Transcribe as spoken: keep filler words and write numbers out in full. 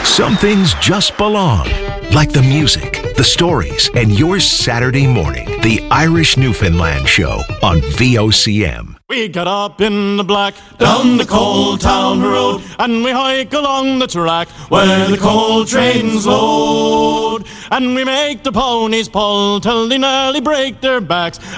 Some things just belong, like the music, the stories, and your Saturday morning. The Irish Newfoundland Show on V O C M. We got up in the black, down the coal town road, and we hike along the track where the coal trains load. And we make the ponies pull till they nearly break their backs,